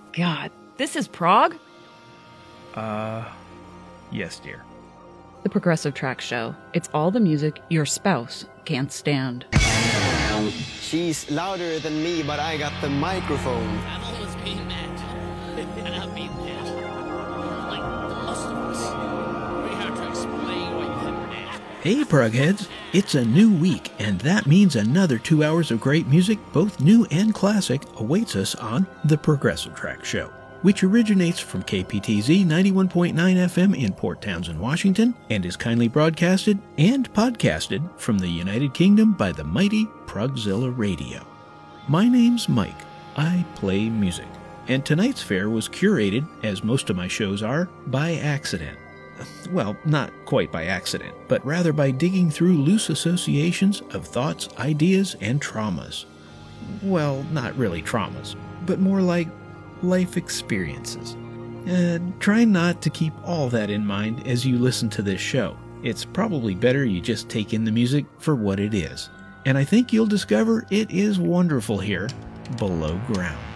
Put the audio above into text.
God, this is prog? Yes, dear. The Progressive Track Show. It's all the music your spouse can't stand. She's louder than me, but I got the microphone. I've always been mad. And I've been dead. Like the most of us. We have to explain what you have mad. Hey, Prugheads! It's a new week, and that means another 2 hours of great music, both new and classic, awaits us on The Progressive Track Show, which originates from KPTZ 91.9 FM in Port Townsend, Washington, and is kindly broadcasted and podcasted from the United Kingdom by the mighty Prugzilla Radio. My name's Mike. I play music, and tonight's fare was curated, as most of my shows are, by accident. Well, not quite by accident, but rather by digging through loose associations of thoughts, ideas, and traumas. Well, not really traumas, but more like life experiences. Try not to keep all that in mind as you listen to this show. It's probably better you just take in the music for what it is. And I think you'll discover it is wonderful here below ground.